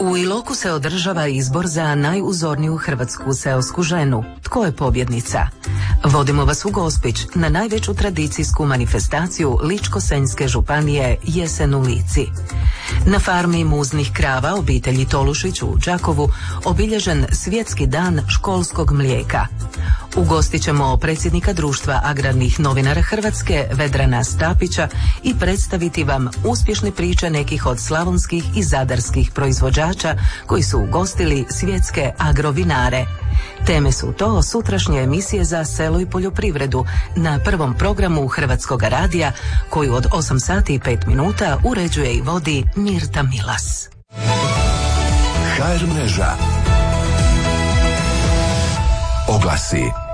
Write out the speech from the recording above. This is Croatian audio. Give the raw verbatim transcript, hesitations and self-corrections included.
U Iloku se održava izbor za najuzorniju hrvatsku seosku ženu. Tko je pobjednica? Vodimo vas u Gospić na najveću tradicijsku manifestaciju Ličko-senjske županije Jesen u Lici. Na farmi muznih krava obitelji Tolušić u Đakovu obilježen Svjetski dan školskog mlijeka. Ugostit ćemo predsjednika Društva agrarnih novinara Hrvatske Vedrana Stapića i predstaviti vam uspješne priče nekih od slavonskih i zadarskih proizvođača koji su ugostili svjetske agrovinare. Teme su to sutrašnje emisije za selo i poljoprivredu na prvom programu Hrvatskog radija koju od osam sati i pet minuta uređuje i vodi Mirta Milas. ha er mreža. Oglasi.